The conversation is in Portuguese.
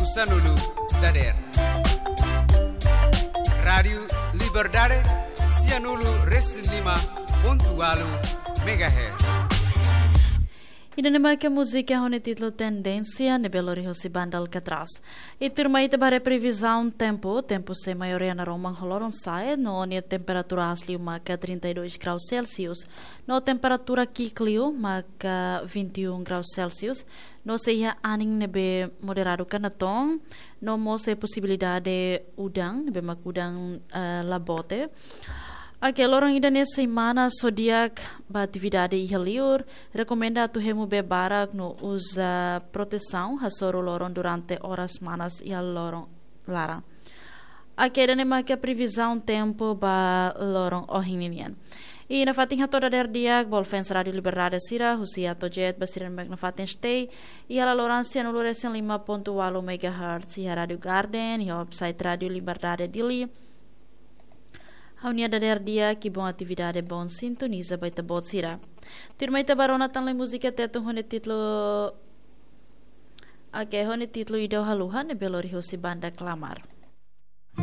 Sanulu Dader. Rádio Liberdade, Cianulu Reslima, pontualo megahertz. Ina naman ka musika ho ni titlo Tendência, ne Belo Horizonte banda Alcatraz. Iturma ita bare previsão tempo se maioria na Roma holoron sai, no ni temperatura asli maka 32 graus Celsius, no temperatura kikliu maka 21 graus Celsius, no seia aning nebe moderado kanaton, no mo se possibilidade udang, nebe mak udang labote. Aquele orang ainda nessa semana zodiac ba atividade ihaliur recomenda tu hemu bebarak no usa proteção hasoro loron durante horas manas e loron lara. Aquele nema que a previsão tempo ba loron ohininian. E na fatinha toda der dia bolfens Radio Liberdade Sira husia tojet bastiran mek na fatin stay e ala lorancia no loresen 5.8 MHz e Radio Garden e website Radio Liberdade Dili. Haunia da dia que bom atividade bom sintoniza baita bot sira. Tirmai tabarona tan le música teto hone titlo hone titlo idau haluhan e Belo Horizonte banda clamar.